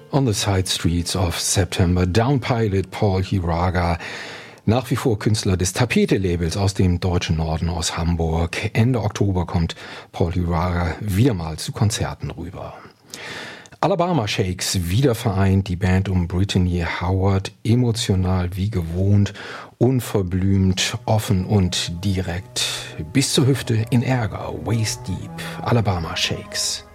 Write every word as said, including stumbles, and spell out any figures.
On the Side Streets of September, Down Pilot Paul Hiraga, nach wie vor Künstler des Tapete-Labels aus dem deutschen Norden, aus Hamburg. Ende Oktober kommt Paul Hiraga wieder mal zu Konzerten rüber. Alabama Shakes, wieder vereint, die Band um Brittany Howard, emotional wie gewohnt, unverblümt, offen und direkt, bis zur Hüfte in Ärger, waist deep, Alabama Shakes.